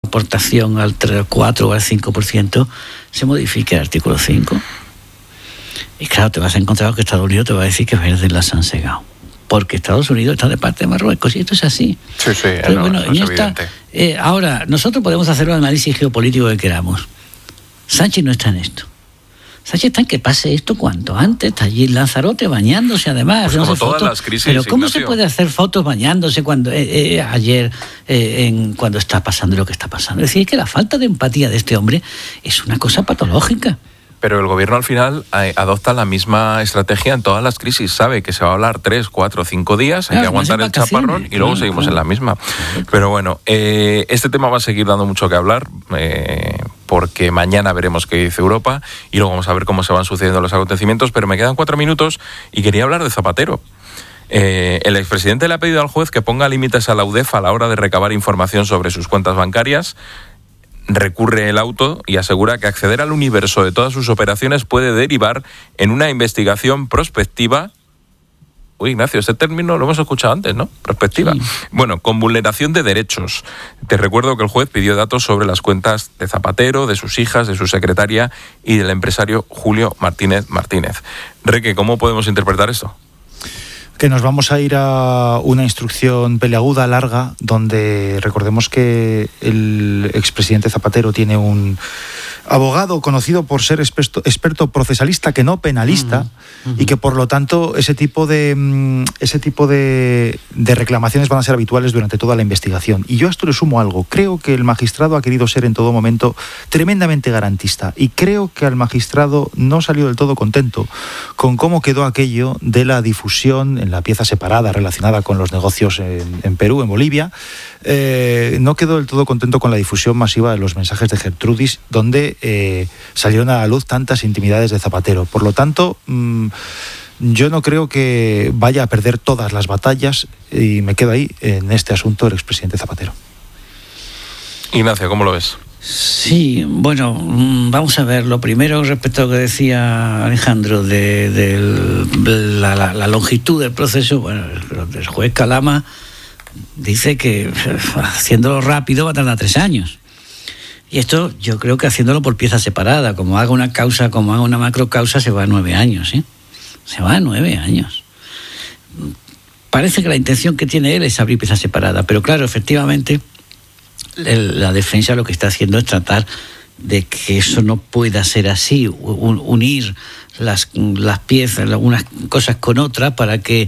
aportación al 4 o al 5%, se modifique el artículo 5. Y claro, te vas a encontrar que Estados Unidos te va a decir que Verdes las han cegado. Porque Estados Unidos está de parte de Marruecos y esto es así. Sí, entonces, bueno, es evidente. Ahora, nosotros podemos hacer un análisis geopolítico que queramos. Sánchez no está en esto. Sánchez está en que pase esto cuanto antes. Está allí en Lanzarote bañándose, además. Pues como todas fotos. las crisis, pero ¿cómo Ignacio? se puede hacer fotos bañándose cuando ayer, cuando está pasando lo que está pasando? Es decir, que la falta de empatía de este hombre es una cosa patológica. Pero el gobierno al final adopta la misma estrategia en todas las crisis. Sabe que se va a hablar 3, 4, 5 días, hay que aguantar el chaparrón y luego seguimos en la misma. Pero bueno, este tema va a seguir dando mucho que hablar, porque mañana veremos qué dice Europa y luego vamos a ver cómo se van sucediendo los acontecimientos. Pero me quedan 4 minutos y quería hablar de Zapatero. El expresidente le ha pedido al juez que ponga límites a la UDEF a la hora de recabar información sobre sus cuentas bancarias. Recurre el auto y asegura que acceder al universo de todas sus operaciones puede derivar en una investigación prospectiva. Uy, Ignacio, ese término lo hemos escuchado antes, ¿no? Prospectiva. Sí. Bueno, con vulneración de derechos. Te recuerdo que el juez pidió datos sobre las cuentas de Zapatero, de sus hijas, de su secretaria y del empresario Julio Martínez. Reque, ¿cómo podemos interpretar esto? Que nos vamos a ir a una instrucción peleaguda, larga, donde recordemos que el expresidente Zapatero tiene un abogado conocido por ser experto procesalista, que no penalista, y que por lo tanto ese tipo de reclamaciones van a ser habituales durante toda la investigación. Y yo a esto le sumo algo. Creo que el magistrado ha querido ser en todo momento tremendamente garantista, y creo que al magistrado no salió del todo contento con cómo quedó aquello de la difusión en la pieza separada relacionada con los negocios en Perú, en Bolivia. No quedó del todo contento con la difusión masiva de los mensajes de Gertrudis, donde salieron a la luz tantas intimidades de Zapatero. Por lo tanto, yo no creo que vaya a perder todas las batallas, y me quedo ahí en este asunto del expresidente Zapatero. Ignacio, ¿cómo lo ves? Sí, bueno, vamos a ver. Lo primero, respecto a lo que decía Alejandro de la longitud del proceso, bueno, el juez Calama dice que haciéndolo rápido va a tardar 3 años. Y esto yo creo que haciéndolo por pieza separada, como haga una causa, como haga una macrocausa, se va a 9 años, ¿eh? Se va a 9 años. Parece que la intención que tiene él es abrir pieza separada, pero claro, efectivamente, la defensa lo que está haciendo es tratar de que eso no pueda ser así, unir las piezas, unas cosas con otras, para que